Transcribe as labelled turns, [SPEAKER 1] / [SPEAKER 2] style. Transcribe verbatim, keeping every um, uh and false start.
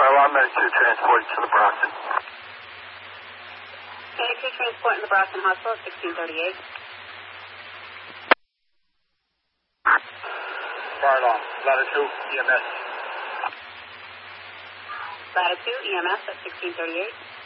[SPEAKER 1] I'm Medic two transporting to the Brockton.
[SPEAKER 2] Medic two transporting to the Brockton Hospital at sixteen thirty-eight.
[SPEAKER 1] Fire alarm, ladder two, E M S.
[SPEAKER 2] Ladder two, E M S at sixteen thirty-eight.